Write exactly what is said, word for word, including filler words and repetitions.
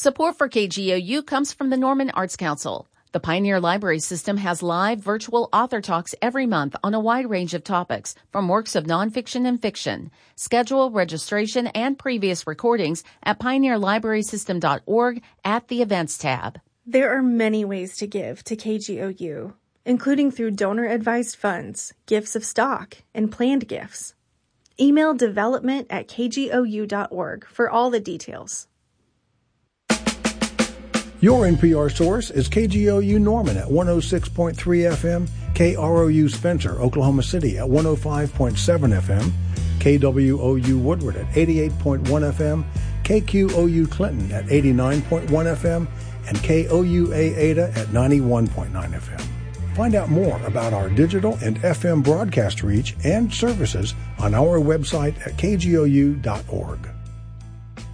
Support for K G O U comes from the Norman Arts Council. The Pioneer Library System has live virtual author talks every month on a wide range of topics, from works of nonfiction and fiction. Schedule, registration, and previous recordings at pioneer library system dot org at the Events tab. There are many ways to give to K G O U, including through donor-advised funds, gifts of stock, and planned gifts. Email development at k g o u dot org for all the details. Your N P R source is K G O U Norman at one oh six point three F M, K R O U Spencer, Oklahoma City at one oh five point seven F M, K W O U Woodward at eighty-eight point one F M, K Q O U Clinton at eighty-nine point one F M, and K O U A Ada at ninety-one point nine F M. Find out more about our digital and F M broadcast reach and services on our website at k g o u dot org.